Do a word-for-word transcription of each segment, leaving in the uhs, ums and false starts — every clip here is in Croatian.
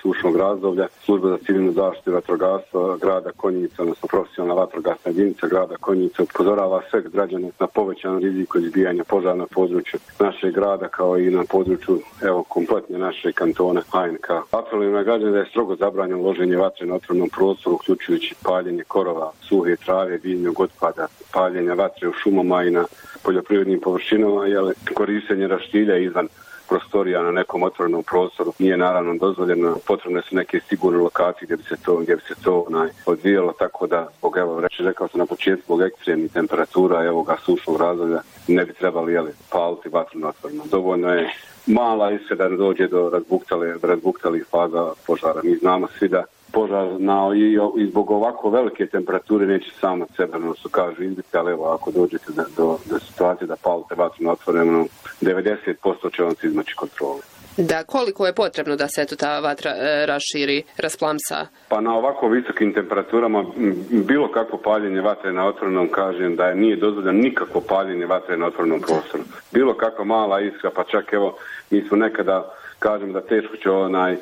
sušnog razdoblja. Služba za civilnu zaštitu i vatrogastvo grada Konjica, odnosno profesionalna vatrogasna jedinica grada Konjica, upozorava sve građane na povećan rizik izbijanja požara na području našeg grada kao i na području evo kompletne naše kantona H N K. Apelujemo na građane da je strogo zabranjeno loženje vatre na otvorenom prostoru, uključujući paljenje korova, suhe trave, biljnog otpada, paljenja vatre u šumama i na poljoprivrednim površinama, jer korištenje raštilja izvan prostorija na nekom otvorenom prostoru nije naravno dozvoljeno. Potrebne su neke sigurne lokacije gdje bi se to, gdje bi se to onaj, odvijalo, tako da zbog, evo, reći, rekao sam na početku, zbog ekstremnih temperatura, evo ga, sušnog razdoblja, ne bi trebali, jeli, paliti vatru na otvorenom. Dovoljno je mala iskra da dođe do razbuktale, razbuktalih faza požara. Mi znamo svi da požar na, i, i zbog ovako velike temperature neće samo od sebe, ono što kažu izbiti, ali evo, ako dođete do, do, do situacije da palite vatru na otvorenom, devedeset posto će vam se izmaći kontrole. Da, koliko je potrebno da se eto ta vatra e, raširi, rasplamsa? Pa na ovako visokim temperaturama bilo kakvo paljenje vatre na otvorenom, kažem da je nije dozvoljeno nikakvo paljenje vatre na otvorenom prostoru. Bilo kakva mala iskra, pa čak evo mi smo nekada kažem da teško će onaj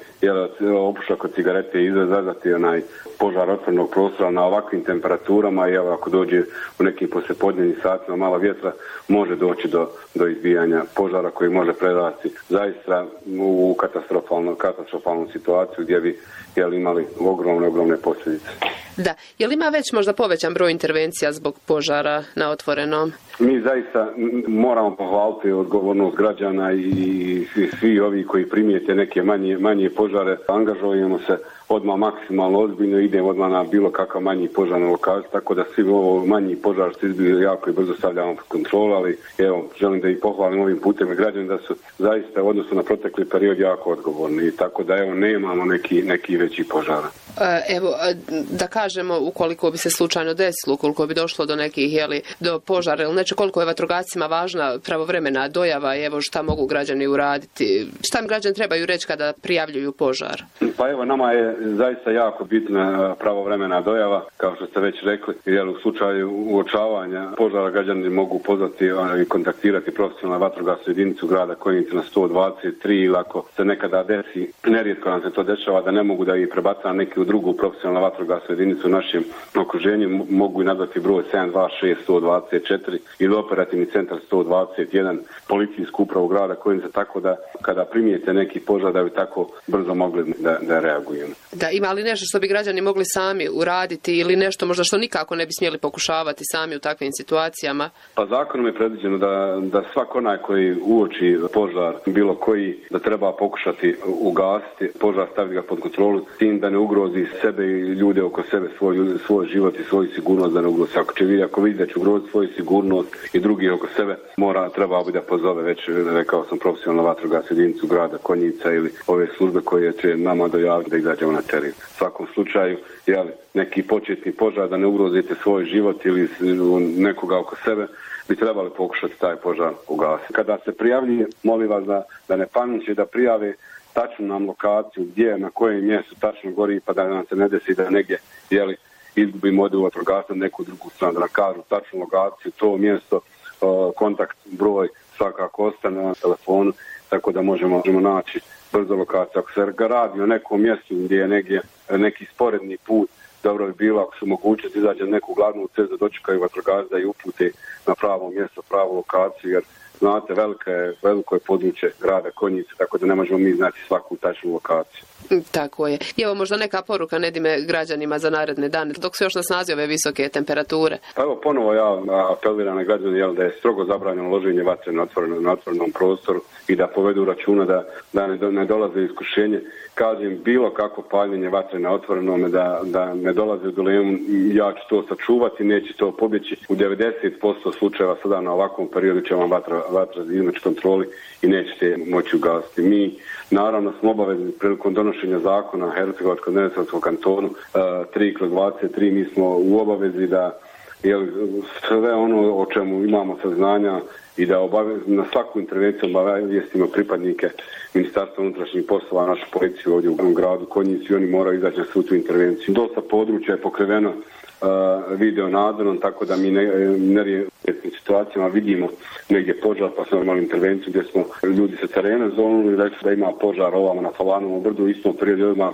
opušak od cigarete izazvati onaj požar otvorenog prostora na ovakvim temperaturama i evo ako dođe u nekim poslijepodnevnim satima malo vjetra može doći do, do izbijanja požara koji može prerasti zaista u katastrofalnu, katastrofalnu situaciju gdje bi jel, imali ogromne, ogromne posljedice. Da, je li ima već možda povećan broj intervencija zbog požara na otvorenom? Mi zaista moramo pohvaliti odgovornost građana i svi ovi koji primijete neke manje, manje požare, angažujemo se odmah maksimalno ozbiljno, idemo odmah na bilo kakav manji požar na lokaciju, tako da svi ovo manji požar se izbiju jako i brzo stavljamo pod kontrolu, ali evo, želim da ih pohvalim ovim putem i građani da su zaista u odnosu na protekli period jako odgovorni, tako da evo nemamo neki, neki veći požara. Evo, da kažemo, ukoliko bi se slučajno desilo, ukoliko bi došlo do nekih, jeli, do požara ili neče, koliko je vatrogascima važna pravovremena dojava i evo šta mogu građani uraditi, šta im građani trebaju reći kada prijavljuju požar? Pa evo, nama je zaista jako bitna pravovremena dojava, kao što ste već rekli, jer u slučaju uočavanja požara građani mogu pozvati i kontaktirati profesionalnu vatrogasnu jedinicu grada Konjice na sto dvadeset tri ili ako se nekada desi, nerijetko nam se to dešava da ne mogu da ih prebaca na neki u drugu profesionalnu vatrogasnu jedinicu u našem okruženju, mogu i nazvati broj sedam dva šest sto dvadeset četiri ili operativni centar sto dvadeset jedan, policijsku upravu grada Konjice, tako da kada primijete neki požar da bi tako brzo mogli da, da reagujemo. Da, ima li nešto što bi građani mogli sami uraditi ili nešto možda što nikako ne bi smjeli pokušavati sami u takvim situacijama? Pa zakonom je predviđeno da, da svak onaj koji uoči požar, bilo koji, da treba pokušati ugasiti požar, staviti ga pod kontrolu, tim da ne ugrozi sebe i ljude oko sebe, svoj, svoj život i svoju sigurnost da ne ugrozi. Ako će vidjeti, ako vidi da će ugroziti svoju sigurnost i drugi oko sebe, mora, treba bi da pozove već, rekao sam, profesionalnu vatrogasnu jedinicu grada Konjica ili ove službe koje će nama dojaviti da izađemo na teren. U svakom slučaju, jel, neki početni požar da ne ugrozite svoj život ili nekoga oko sebe, bi trebali pokušati taj požar ugasiti. Kada se prijavljuje, molim vas da, da ne paniče, da prijave tačnu nam lokaciju gdje, na kojem mjestu tačno gori, pa da nam se ne desi da negdje, jeli, izgubimo od vatrogasca neku drugu stranu, da nam kažu tačnu lokaciju, to mjesto, kontakt, broj, svakako ostane na telefonu, tako da možemo, možemo naći brzo lokaciju. Ako se radi o nekom mjestu gdje je negdje neki sporedni put, dobro bi bilo ako su mogućnosti izađe na neku glavnu cestu da dočekaju vatrogasca i upute na pravo mjesto, pravu lokaciju, jer znate, velika je, veliko je područje grada Konjice, tako da ne možemo mi znati svaku tačnu lokaciju. Tako je. I evo možda neka poruka, Nedime, građanima za naredne dane, dok su još na snazi ove visoke temperature. Pa evo ponovo ja apeliram na građane, jel, da je strogo zabranjeno loženje vatre na otvorenom, na otvorenom prostoru i da povedu računa da, da ne, do, ne dolaze iskušenje. Kažem, bilo kako paljenje vatre na otvorenome, da, da ne dolaze u dilemu, ja ću to sačuvati, neće to pobjeći. U devedeset posto slučajeva sada na ovakvom periodu će vam vatra, vatra iznaći kontroli i nećete moći ugasiti. Mi, naravno, smo obavezni prilikom donošenja zakona Hercegovačko-Neretvanskom kantonu tri kroz dvadeset tri, mi smo u obavezi da jel, sve ono o čemu imamo saznanja i da obavez, na svaku intervenciju obavijestimo pripadnike Ministarstva unutrašnjih poslova, našu policiju ovdje u gradu Konjici, oni moraju izaći na svu tu intervenciju. Dosta područja je pokriveno uh, video nadzorom, tako da mi ne, ne situacijama vidimo negdje požar, pa smo imali intervenciju gdje smo ljudi sa terena zonuli, rekli da ima požar ovamo na Falanovom brdu, u istom periodu